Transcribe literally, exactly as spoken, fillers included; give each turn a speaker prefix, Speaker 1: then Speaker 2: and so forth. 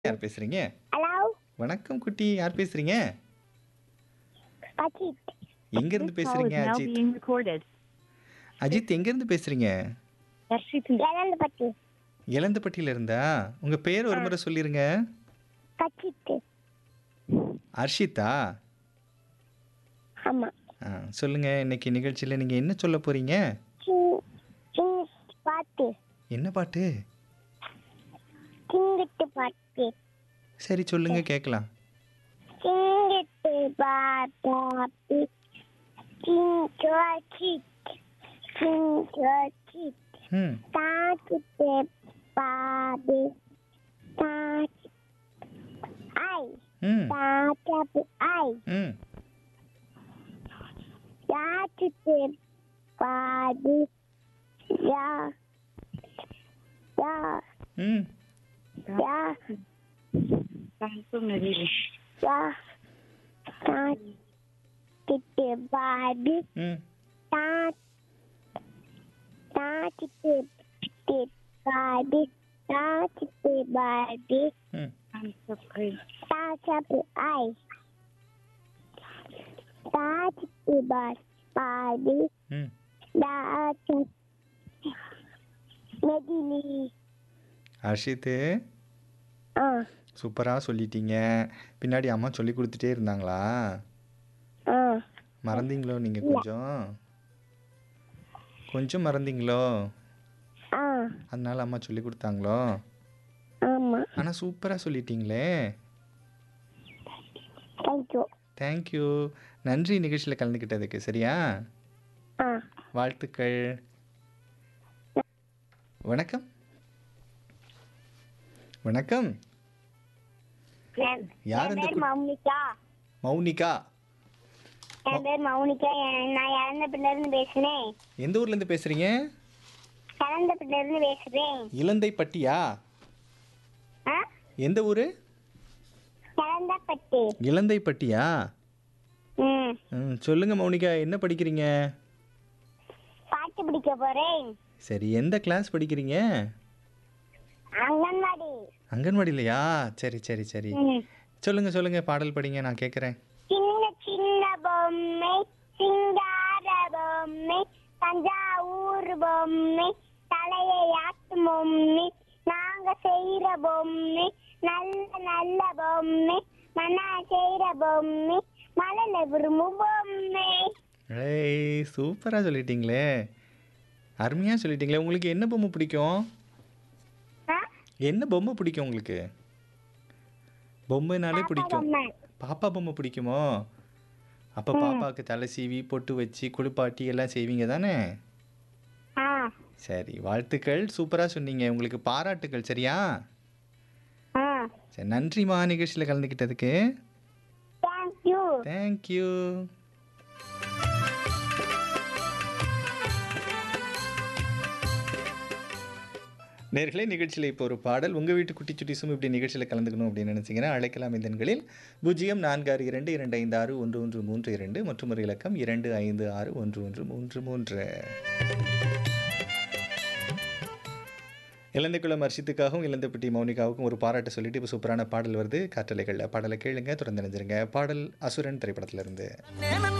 Speaker 1: யார் பேசுறீங்க?
Speaker 2: ஹலோ
Speaker 1: வணக்கம் குட்டி. யார் பேசுறீங்க?
Speaker 2: அஜித்.
Speaker 1: எங்கேருந்து
Speaker 3: This call is
Speaker 1: பேசுறீங்க
Speaker 3: now
Speaker 1: Ajith?
Speaker 3: being recorded.
Speaker 1: Ajith எங்கேருந்து பேசுறீங்க?
Speaker 2: இளந்தபட்டி.
Speaker 1: இளந்தப்பட்டியில இருந்தா? உங்க பேர் ஒரு
Speaker 2: ஆ.
Speaker 1: முறை சொல்லிருங்க.
Speaker 2: அஜித்.
Speaker 1: அர்ஷிதா?
Speaker 2: ஆமா.
Speaker 1: ஆ, சொல்லுங்க. இன்னைக்கு நிகழ்ச்சியில நீங்க என்ன சொல்ல போறீங்க?
Speaker 2: சிங் சிங் பாட்டு.
Speaker 1: என்ன பாட்டு?
Speaker 2: சிங்கிட்டு பாட்டு.
Speaker 1: சரி சொல்லுங்க கேட்கலாம்.
Speaker 2: சிங்கிட்டு பாட்டு. சிங்கோச்சிட். சிங்கோச்சிட்.
Speaker 1: ம்.
Speaker 2: தாக்கிட்டு பாடு. தாக்கி. ஐ.
Speaker 1: ம்.
Speaker 2: தாக்கி ஐ.
Speaker 1: ம்.
Speaker 2: தாக்கிட்டு பாடு. யா. யா.
Speaker 1: ம்.
Speaker 2: யா.
Speaker 3: Langsung dari
Speaker 2: யா. தாக்கிட்டு பாடு.
Speaker 1: ம்.
Speaker 2: தா தாக்கிட்டு பாடு. தாக்கிட்டு பாடு.
Speaker 1: ம்.
Speaker 3: subscribe.
Speaker 2: தாக்கி ஐ. தாக்கிட்டு பாடு.
Speaker 1: ம்.
Speaker 2: தாக்கி மெதினி.
Speaker 1: அர்ஷித்
Speaker 2: ஆ
Speaker 1: சூப்பரா சொல்லிட்டீங்க. பின்னாடி அம்மா சொல்லி கொடுத்துட்டே இருந்தாங்களா?
Speaker 2: ஆ
Speaker 1: மறந்தீங்களோ நீங்க கொஞ்சம்? கொஞ்சம் மறந்தீங்களோ?
Speaker 2: ஆ
Speaker 1: அதனால அம்மா சொல்லி கொடுத்தாங்களோ?
Speaker 2: ஆமா.
Speaker 1: ஆனா சூப்பரா சொல்லிட்டீங்களே.
Speaker 2: தேங்க்யூ.
Speaker 1: தேங்க்யூ. நன்றி நிகழ்ச்சியில் கலந்துக்கிட்டதுக்கு. சரியா?
Speaker 2: ஆ
Speaker 1: வாழ்த்துக்கள். வணக்கம். வணக்கம்.
Speaker 2: என்
Speaker 1: யார்
Speaker 2: என்
Speaker 1: அந்த
Speaker 2: பேர்
Speaker 1: குட்-
Speaker 2: மௌனிகா.
Speaker 1: மௌனிகா?
Speaker 2: என் பேர் மௌனிகா. என் நான் இறந்தப்பில இருந்து பேசுறேன்.
Speaker 1: எந்த ஊர்ல இருந்து பேசுறீங்க?
Speaker 2: இறந்தப்பில இருந்து பேசுறேன்.
Speaker 1: இலந்தைப்பட்டியா?
Speaker 2: ஆ
Speaker 1: எந்த ஊரு?
Speaker 2: இறந்தப்பட்டு.
Speaker 1: இலந்தைப்பட்டியா?
Speaker 2: ம்
Speaker 1: ம், சொல்லுங்க மௌனிகா, என்ன படிக்கிறீங்க?
Speaker 2: பாட்டு பிடிக்க போறேன்.
Speaker 1: சரி, எந்த கிளாஸ் படிக்கிறீங்க?
Speaker 2: அங்கன்வாடி.
Speaker 1: அங்கன்வாடிலையா? சரி சரி சரி.
Speaker 2: ம்.
Speaker 1: சொல்லுங்க சொல்லுங்க, பாடல் படிங்க, நான் கேட்குறேன்.
Speaker 2: சின்ன சின்ன பொம்மை சிங்கார பொம்மை தஞ்சாவூர் பொம்மை தலையை ஆட்டும் பொம்மை நாங்க செய்யற பொம்மை நல்ல நல்ல பொம்மை மனா செய்யற பொம்மை மலையில விரும்பும் பொம்மை.
Speaker 1: ஏய், சூப்பராக சொல்லிட்டீங்களே. அருமையாக சொல்லிட்டீங்களே. உங்களுக்கு என்ன பொம்மை பிடிக்கும்?
Speaker 2: ஆ?
Speaker 1: என்ன பொம்மை பிடிக்கும் உங்களுக்கு? பொம்மைனாலே
Speaker 2: பாப்பா
Speaker 1: பிடிக்கும்.
Speaker 2: பொம்மை.
Speaker 1: பாப்பா பொம்மை பிடிக்குமோ? அப்போ பாப்பாவுக்கு தலை சீவி பொட்டு வச்சு குளிப்பாட்டி எல்லாம் செய்வீங்க தானே?
Speaker 2: ஆ
Speaker 1: சரி, வாழ்த்துக்கள். சூப்பராக சொன்னீங்க. உங்களுக்கு பாராட்டுக்கள். சரியா?
Speaker 2: ஆ
Speaker 1: சரி, நன்றிம்மா நிகழ்ச்சியில் கலந்துக்கிட்டதுக்கு.
Speaker 2: தேங்க்யூ.
Speaker 1: தேங்க்யூ. நேர்களே, நிகழ்ச்சியில் இப்போ ஒரு பாடல். உங்கள் வீட்டு குட்டி சுட்டிசும் இப்படி நிகழ்ச்சியில் கலந்துக்கணும் அப்படின்னு நினச்சிங்கன்னா அழைக்கலாம். இந்த எண்களில் பூஜ்ஜியம் நான்கு ஆறு இரண்டு இரண்டு ஐந்து ஆறு ஒன்று ஒன்று மூன்று இரண்டு மற்றும் ஒரு இலக்கம் இரண்டு ஐந்து ஆறு ஒன்று ஒன்று மூன்று மூன்று. இலந்தைக்குளம் அர்ஷித்துக்காகவும் இலந்தைப்பட்டி மௌனிகாவுக்கும் ஒரு பாராட்டு சொல்லிட்டு இப்போ சூப்பரான பாடல் வருது காற்றலைகளில். பாடலை கேளுங்க, தொடர்ந்து நினைஞ்சிருங்க. பாடல் அசுரன் திரைப்படத்திலிருந்து.